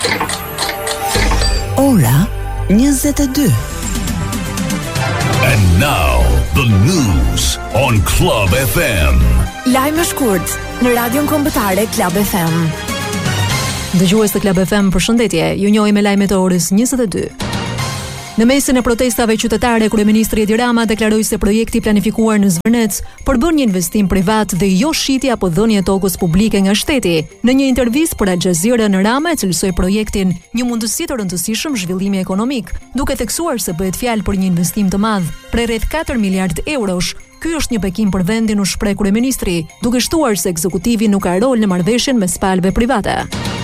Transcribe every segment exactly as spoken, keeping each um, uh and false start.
Ora njëzet e dy. And now the news on Club F M. Lajme shkurt në Radion Kombëtare Club F M. Dëgjues të Club F M, përshëndetje. Ju njohim me lajmet e orës njëzet e dy. Në mesin e protestave qytetare, kryeministri Edi Rama deklaroi se projekti planifikuar në Zvërnec përbën një investim privat dhe jo shitje apo dhënie tokës publike nga shteti. Në një intervistë për Al Jazeera, Rama e cilësoi projektin një mundësi të rëndësishëm zhvillimi ekonomik, duke theksuar se bëhet fjalë për një investim të madh, prej rreth katër miliardë eurosh. Ky është një bekim për vendin, u shpreh kryeministri, duke shtuar se ekzekutivi nuk ka rol në marrëveshjen mes palëve private.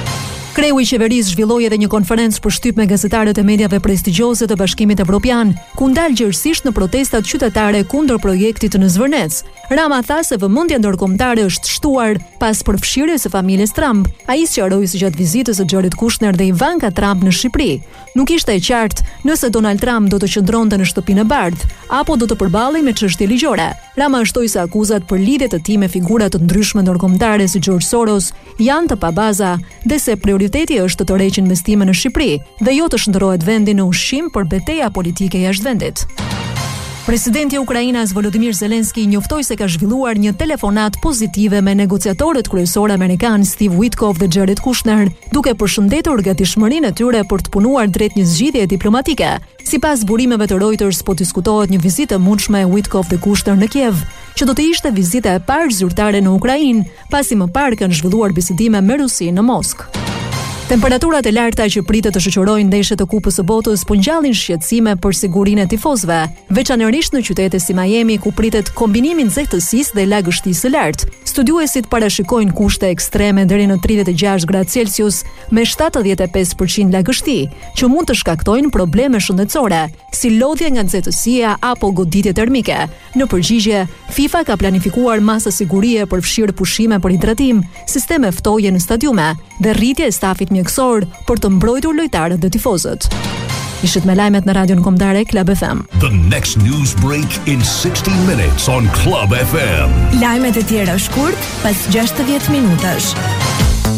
Kreu i qeverisë zhvilloi edhe një konferencë për shtyp me gazetarët e mediave prestigjioze të Bashkimit Evropian, ku ndal gjerësisht në protestat qytetare kundër projektit në Zvërnec. Rama tha se vëmendja ndërkombëtare është shtuar pas përfshirjes së familjes Trump. Ai sqaroi se gjatë vizitës së Jared Kushner dhe Ivanka Trump në Shqipëri, nuk ishte e qartë nëse Donald Trump do të qëndronte në Shtëpinë e Bardhë apo do të përballej me çështje ligjore. Rama shtoi se akuzat për lidhje të tij me figura të ndryshme ndërkombëtare si George Soros janë të pabaza dhe se prioriteti është të tërheqin investime në Shqipëri dhe jo të shndërrohet vendi në ushqim për betejë politike jashtë vendit. Presidenti i Ukrainës Volodymyr Zelensky njoftoi se ka zhvilluar një telefonat pozitive me negociatorët kryesorë amerikan Steve Witkoff dhe Jared Kushner, duke përshëndetur gatishmërinë e tyre për të punuar drejt një zgjidhjeje diplomatike. Sipas burimeve të Reuters, po diskutohet një vizitë e mundshme e Witkoff dhe Kushner në Kiev, që do të ishte vizita e parë zyrtare në Ukrainë, pasi më parë kanë zhvilluar bisedime me Rusinë në Moskë. Temperaturat e larta që pritet të shoqërojnë ndeshjet e Kupës së Botës po ngjallin shqetësime për sigurinë e tifozëve, veçanërisht në qytete si Miami, ku pritet kombinimi nxehtësisë dhe lagështisë së lartë. Studiuesit parashikojnë kushte ekstreme deri në tridhjetë e gjashtë gradë Celsius me shtatëdhjetë e pesë përqind lagështi, që mund të shkaktojnë probleme shëndetësore, si lodhje nga nxehtësia apo goditje termike. Në përgjigje, FIFA ka planifikuar masa sigurie për fshirë pushime për hidratim, sisteme ftoje në stadiume dhe rritje e stafit mjekësor për të mbrojtur lojtarët dhe tifozët. Ishit me lajmet në Radion Kombëtare Club F M. The next news break in sixty minutes on Club F M. Lajmet e tjera shkurt pas gjashtëdhjetë minutash.